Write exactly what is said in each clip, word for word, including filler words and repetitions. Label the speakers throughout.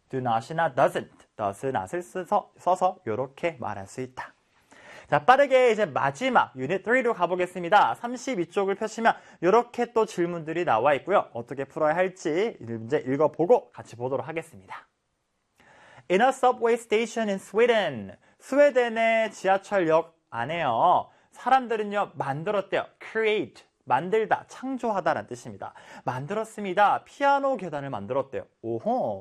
Speaker 1: do not이나 doesn't, does not을 써서, 써서 이렇게 말할 수 있다. 자, 빠르게 이제 마지막 유닛 삼로 가보겠습니다. 삼십이 쪽을 펴시면 이렇게 또 질문들이 나와 있고요. 어떻게 풀어야 할지 이제 읽어보고 같이 보도록 하겠습니다. In a subway station in Sweden. 스웨덴의 지하철역 안에요. 사람들은요, 만들었대요. create, 만들다, 창조하다라는 뜻입니다. 만들었습니다. 피아노 계단을 만들었대요. 오호.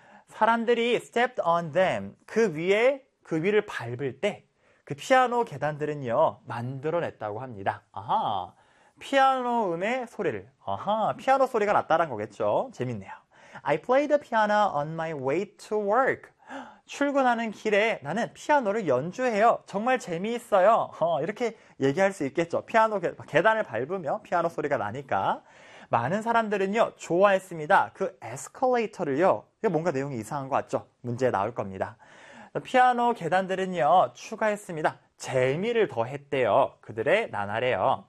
Speaker 1: 사람들이 stepped on them. 그 위에, 그 위를 밟을 때 그 피아노 계단들은요, 만들어냈다고 합니다. 아하. 피아노 음의 소리를. 아하. 피아노 소리가 났다는 거겠죠. 재밌네요. I played the piano on my way to work. 출근하는 길에 나는 피아노를 연주해요. 정말 재미있어요. 어, 이렇게 얘기할 수 있겠죠. 피아노 계, 계단을 밟으며 피아노 소리가 나니까. 많은 사람들은요, 좋아했습니다. 그 에스컬레이터를요. 이거 뭔가 내용이 이상한 것 같죠? 문제에 나올 겁니다. 피아노 계단들은요, 추가했습니다. 재미를 더했대요. 그들의 나날에요.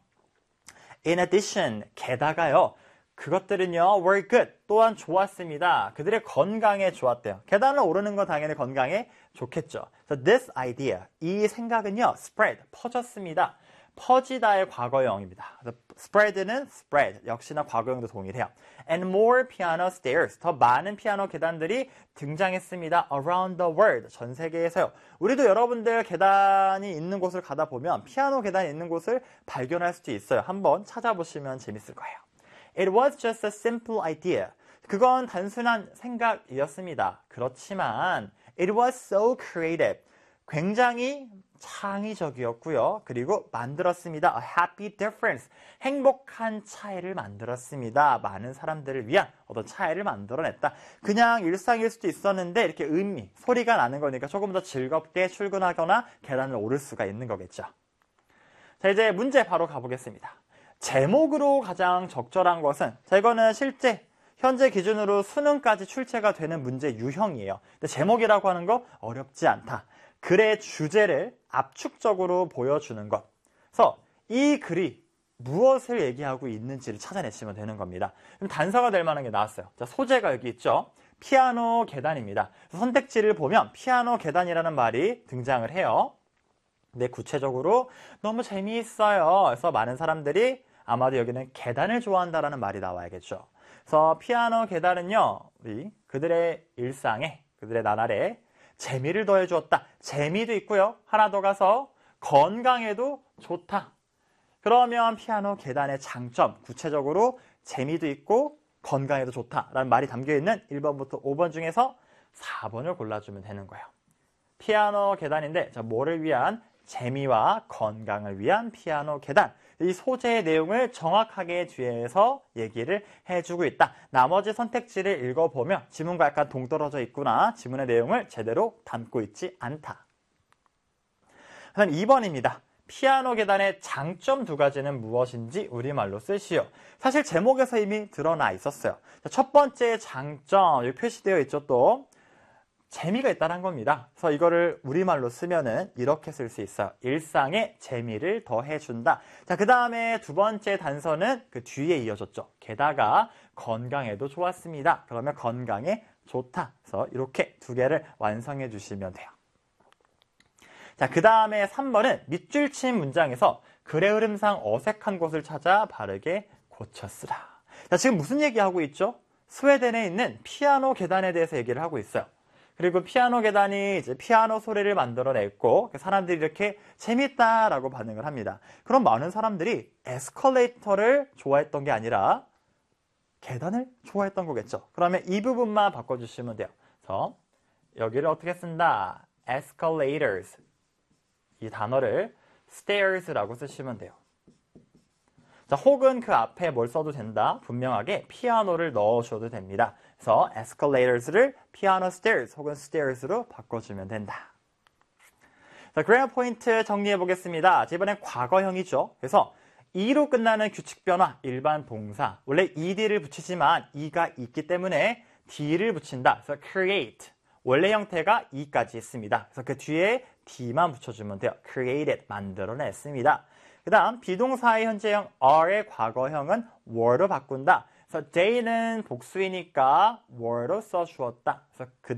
Speaker 1: In addition, 게다가요. 그것들은요, were good. 또한 좋았습니다. 그들의 건강에 좋았대요. 계단을 오르는 건 당연히 건강에 좋겠죠. So this idea, 이 생각은요, spread, 퍼졌습니다. 퍼지다의 과거형입니다. spread는 spread, 역시나 과거형도 동일해요. And more piano stairs, 더 많은 피아노 계단들이 등장했습니다. Around the world, 전 세계에서요. 우리도 여러분들 계단이 있는 곳을 가다 보면 피아노 계단이 있는 곳을 발견할 수도 있어요. 한번 찾아보시면 재밌을 거예요. It was just a simple idea. 그건 단순한 생각이었습니다. 그렇지만 it was so creative. 굉장히 창의적이었고요. 그리고 만들었습니다. A happy difference. 행복한 차이를 만들었습니다. 많은 사람들을 위한 어떤 차이를 만들어냈다. 그냥 일상일 수도 있었는데 이렇게 의미, 소리가 나는 거니까 조금 더 즐겁게 출근하거나 계단을 오를 수가 있는 거겠죠. 자, 이제 문제 바로 가보겠습니다. 제목으로 가장 적절한 것은, 자, 이거는 실제 현재 기준으로 수능까지 출제가 되는 문제 유형이에요. 근데 제목이라고 하는 거 어렵지 않다. 글의 주제를 압축적으로 보여주는 것. 그래서 이 글이 무엇을 얘기하고 있는지를 찾아내시면 되는 겁니다. 그럼 단서가 될 만한 게 나왔어요. 자, 소재가 여기 있죠. 피아노 계단입니다. 선택지를 보면 피아노 계단이라는 말이 등장을 해요. 근데 구체적으로 너무 재미있어요. 그래서 많은 사람들이 아마도 여기는 계단을 좋아한다라는 말이 나와야겠죠. 그래서 피아노 계단은요, 우리 그들의 일상에, 그들의 나날에 재미를 더해주었다. 재미도 있고요. 하나 더 가서 건강에도 좋다. 그러면 피아노 계단의 장점, 구체적으로 재미도 있고 건강에도 좋다라는 말이 담겨있는 일 번부터 오 번 중에서 사 번을 골라주면 되는 거예요. 피아노 계단인데, 자, 뭐를 위한? 재미와 건강을 위한 피아노 계단. 이 소재의 내용을 정확하게 뒤에서 얘기를 해주고 있다. 나머지 선택지를 읽어보면 지문과 약간 동떨어져 있구나. 지문의 내용을 제대로 담고 있지 않다. 그다음 이 번입니다. 피아노 계단의 장점 두 가지는 무엇인지 우리말로 쓰시오. 사실 제목에서 이미 드러나 있었어요. 첫 번째 장점, 여기 표시되어 있죠. 또 재미가 있다는 겁니다. 그래서 이거를 우리말로 쓰면은 이렇게 쓸 수 있어요. 일상에 재미를 더해준다. 자, 그 다음에 두 번째 단서는 그 뒤에 이어졌죠. 게다가 건강에도 좋았습니다. 그러면 건강에 좋다. 그래서 이렇게 두 개를 완성해 주시면 돼요. 자, 그 다음에 삼 번은 밑줄 친 문장에서 글의 흐름상 어색한 곳을 찾아 바르게 고쳐쓰라. 자, 지금 무슨 얘기하고 있죠? 스웨덴에 있는 피아노 계단에 대해서 얘기를 하고 있어요. 그리고 피아노 계단이 이제 피아노 소리를 만들어냈고 사람들이 이렇게 재밌다라고 반응을 합니다. 그럼 많은 사람들이 에스컬레이터를 좋아했던 게 아니라 계단을 좋아했던 거겠죠. 그러면 이 부분만 바꿔주시면 돼요. 그래서 여기를 어떻게 쓴다? escalators. 이 단어를 stairs라고 쓰시면 돼요. 자, 혹은 그 앞에 뭘 써도 된다. 분명하게 피아노를 넣어줘도 됩니다. 그래서 escalators를 piano stairs 혹은 stairs로 바꿔주면 된다. 자, 그래머 포인트 정리해 보겠습니다. 자, 이번엔 과거형이죠. 그래서 e로 끝나는 규칙 변화, 일반 동사. 원래 ed를 붙이지만 e가 있기 때문에 d를 붙인다. 그래서 create. 원래 형태가 e까지 있습니다. 그래서 그 뒤에 d만 붙여주면 돼요. created, 만들어냈습니다. 그 다음 비동사의 현재형 are의 과거형은 were로 바꾼다. 그래서 they는 복수이니까 were로 써주었다. 그래서 그